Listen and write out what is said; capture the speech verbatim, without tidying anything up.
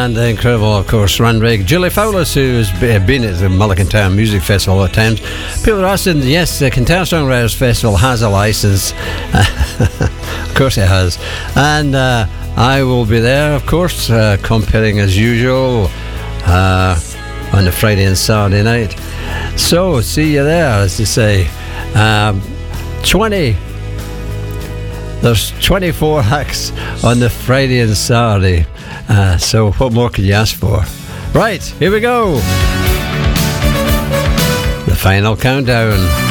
and the incredible, of course, Randrig. Julie Fowlis, who's been at the Mulligan Town Music Festival a lot of times. People are asking, yes, the Kintyre Songwriters Festival has a license. Of course it has. And uh, I will be there, of course, uh, comparing as usual uh, on the Friday and Saturday night. So, see you there, as they say. Um, twenty There's twenty-four acts on the Friday and Saturday. Uh, so what more can you ask for? Right, here we go. The final countdown.